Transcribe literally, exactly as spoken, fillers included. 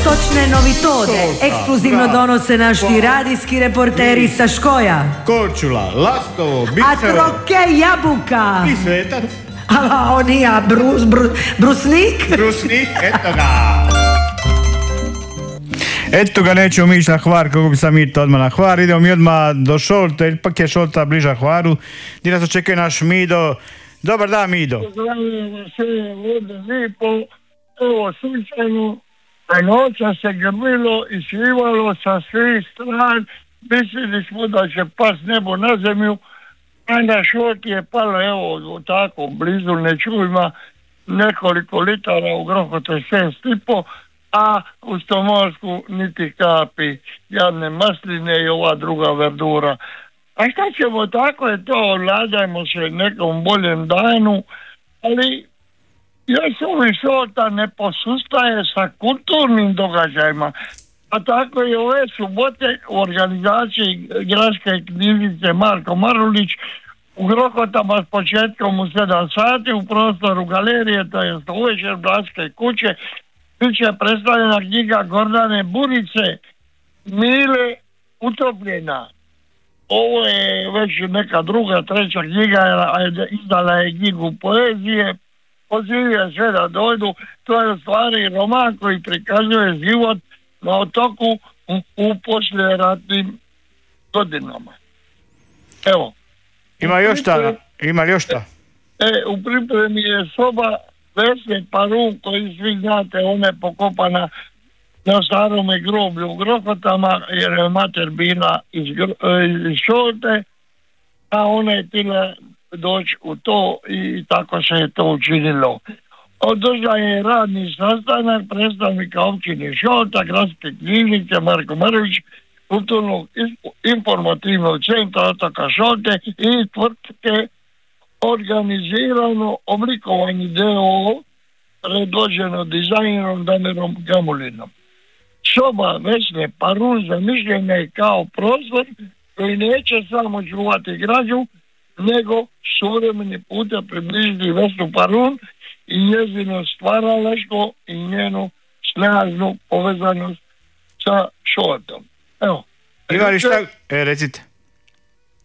točne novitode. Ekskluzivno donose naši radijski reporteri sa Škoja, Korčula, Lastovo, a Bičevo Troke Jabuka. i Svetac. A on i ja, brus, brus, brusnik. Brusnik, eto ga. Eto ga, nećemo mi ići na Hvar, kako bi sam i to odmah na Hvar. Idemo mi odmah do Šolte, ipak je Šolta bliža Hvaru, gdje nas očekuje naš Mido. Dobar dan, Mido. Pozdravljam vas sve ovdje lijepo. Evo, slučajno, a noća se grmilo i šivalo sa svih stran. Mislili smo da će pas nebo na zemlju, a na Šolti je palo, evo, tako, blizu Nečujma, nekoliko litara, u Grohote šest i po, a u Stomorsku niti kapi, jadne masline i ova druga verdura. A šta ćemo, tako je to, nadajmo se nekom boljem danu, ali još ovih Šolta ne posustaje sa kulturnim događajima. A tako je ove subote u organizaciji Gradske knjižnice Marko Marulić u Grohotama s početkom u sedam sati u prostoru galerije, to je uvečer Bratske kuće, bit će predstavljena knjiga Gordane Burice Mile utopljena. Ovo je već neka druga, treća knjiga, izdala je knjigu poezije, pozivio sve da dojdu. To je u stvari roman koji prikazuje život na otoku u, u poslijeratnim godinama. Evo. Ima još šta? Ima još šta? E, u pripremi je soba Vesne Parun, koji svi znate, ona je pokopana na starome groblju u Grohotama, jer je mater bila iz, iz Šolte, a ona je htjela doći u to i tako se je to učinilo. Održan je radni sastanak predstavnika općine Šolta, Gradske knjižnice Marko Marulić, kulturnog informativnog centra otoka Šolte i tvrtke Organizirano oblikovanje d o o predvođeno dizajnerom Damirom Gamulinom. Soba Vesne Parun zamišljena je kao prostor koji neće samo čuvati građu, nego suvremeni puta približiti Vesnu Parun i njezino stvaralaštvo i njenu snažnu povezanost sa Šoltom. Evo. Ima li šta? E, recite.